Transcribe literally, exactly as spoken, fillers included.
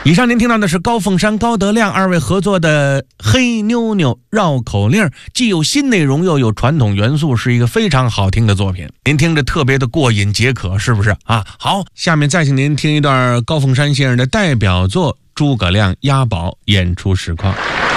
以上您听到的是高凤山、高德亮二位合作的《黑妞妞绕口令》，既有新内容又有传统元素，是一个非常好听的作品。您听着特别的过瘾解渴，是不是啊？好，下面再请您听一段高凤山先生的代表作《诸葛亮押宝》演出实况。